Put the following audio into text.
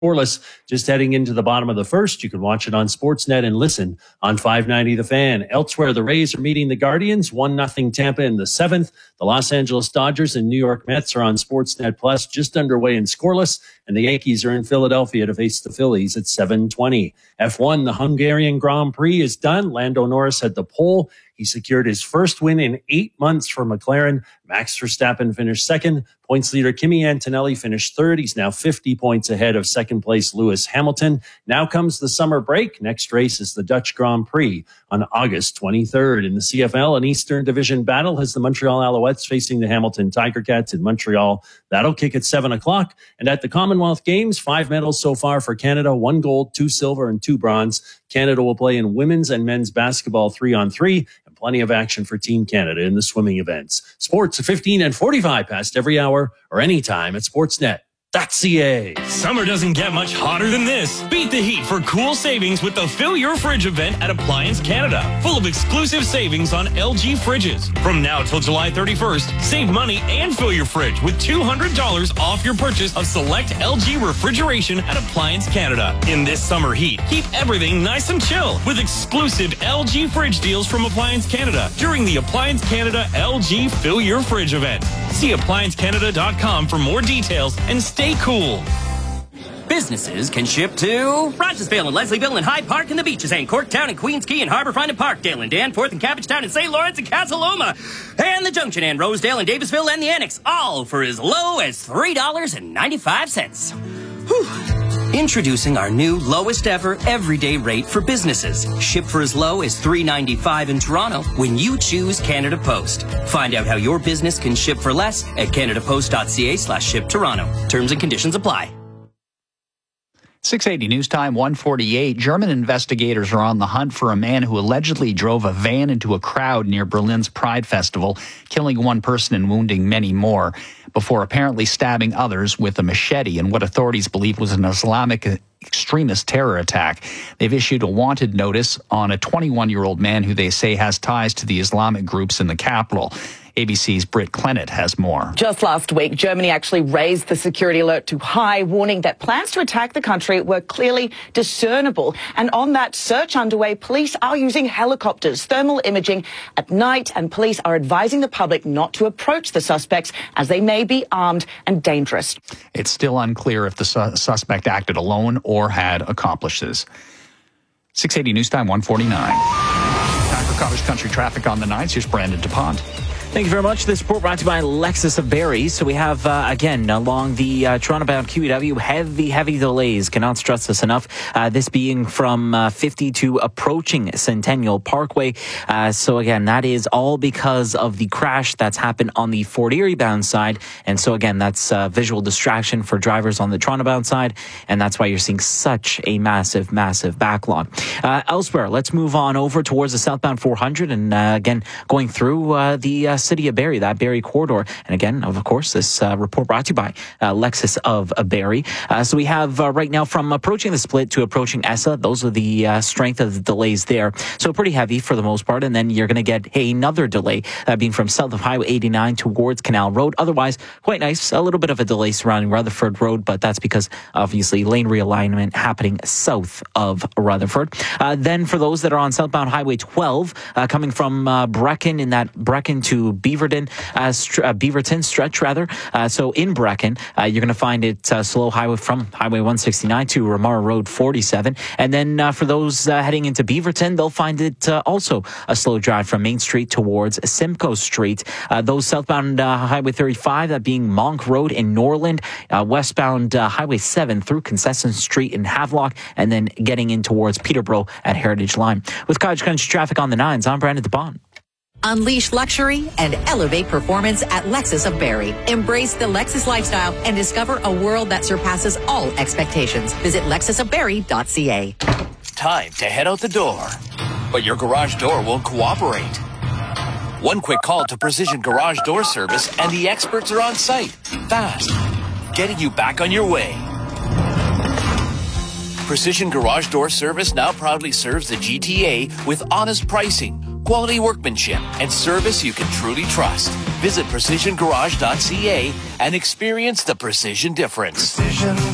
scoreless just heading into the bottom of the first. You can watch it on Sportsnet and listen on 590 The Fan. Elsewhere, the Rays are meeting the Guardians, 1-0 Tampa in the seventh. The Los Angeles Dodgers and New York Mets are on Sportsnet Plus, just underway and scoreless. And the Yankees are in Philadelphia to face the Phillies at 7:20. F1, the Hungarian Grand Prix is done. Lando Norris had the pole. He secured his first win in 8 months for McLaren. Max Verstappen finished second. Points leader Kimi Antonelli finished third. He's now 50 points ahead of second place Lewis Hamilton. Now comes the summer break. Next race is the Dutch Grand Prix on August 23rd. In the CFL, an Eastern Division battle has the Montreal Alouettes facing the Hamilton Tiger Cats in Montreal. That'll kick at 7 o'clock. And at the Commonwealth Games, 5 medals so far for Canada, 1 gold, 2 silver, and 2 bronze. Canada will play in women's and men's basketball 3-on-3. Plenty of action for Team Canada in the swimming events. Sports at 15 and 45 past every hour or anytime at sportsnet.ca. Summer doesn't get much hotter than this. Beat the heat for cool savings with the Fill Your Fridge event at Appliance Canada. Full of exclusive savings on LG fridges. From now till July 31st, save money and fill your fridge with $200 off your purchase of select LG refrigeration at Appliance Canada. In this summer heat, keep everything nice and chill with exclusive LG fridge deals from Appliance Canada during the Appliance Canada LG Fill Your Fridge event. See appliancecanada.com for more details and stay cool. Businesses can ship to Rogersville and Leslieville and Hyde Park and the Beaches and Corktown and Queens Quay and Harbourfront and Parkdale and Danforth and Cabbagetown and St. Lawrence and Casaloma and the Junction and Rosedale and Davisville and the Annex, all for as low as $3.95. Whew. Introducing our new lowest ever everyday rate for businesses. Ship for as low as $3.95 in Toronto when you choose Canada Post. Find out how your business can ship for less at canadapost.ca/ship Toronto. Terms and conditions apply. 680 News Time, 1:48. German investigators are on the hunt for a man who allegedly drove a van into a crowd near Berlin's Pride Festival, killing 1 person and wounding many more, before apparently stabbing others with a machete in what authorities believe was an Islamic extremist terror attack. They've issued a wanted notice on a 21-year-old man who they say has ties to the Islamic groups in the capital. ABC's Britt Clennett has more. Just last week, Germany actually raised the security alert to high, warning that plans to attack the country were clearly discernible. And on that search underway, police are using helicopters, thermal imaging at night, and police are advising the public not to approach the suspects as they may be armed and dangerous. It's still unclear if the suspect acted alone or had accomplices. 680 News Time, 1:49. Time for Cottage Country traffic on the 9s. Here's Brandon DuPont. Thank you very much. This report brought to you by Lexus of Barrie. So we have, again, along the Toronto-bound QEW, heavy delays. Cannot stress this enough. This being from 50 to approaching Centennial Parkway. So again, that is all because of the crash that's happened on the Fort Erie-bound side. And so again, that's visual distraction for drivers on the Toronto-bound side. And that's why you're seeing such a massive backlog. Elsewhere, let's move on over towards the southbound 400. And again, going through the city of Barrie, that Barrie corridor. And again, of course, this report brought to you by Lexus of Barrie. So we have right now from approaching the split to approaching ESSA, those are the strength of the delays there. So pretty heavy for the most part. And then you're going to get another delay, being from south of Highway 89 towards Canal Road. Otherwise, quite nice. A little bit of a delay surrounding Rutherford Road, but that's because obviously lane realignment happening south of Rutherford. Then for those that are on southbound Highway 12, coming from Brecken, in that Brecken to Beaverton stretch rather. So in Brecken, you're going to find it slow highway from Highway 169 to Ramara Road 47. And then for those heading into Beaverton, they'll find it also a slow drive from Main Street towards Simcoe Street. Those southbound Highway 35, that being Monk Road in Norland, westbound Highway 7 through Concession Street in Havelock, and then getting in towards Peterborough at Heritage Line. With Cottage Country traffic on the 9s, I'm Brandon DuPont. Unleash luxury and elevate performance at Lexus of Barrie. Embrace the Lexus lifestyle and discover a world that surpasses all expectations. Visit lexusofbarrie.ca. Time to head out the door, but your garage door won't cooperate. One quick call to Precision Garage Door Service and the experts are on site, fast, getting you back on your way. Precision Garage Door Service now proudly serves the GTA with honest pricing, quality workmanship, and service you can truly trust. Visit precisiongarage.ca and experience the precision difference. Precision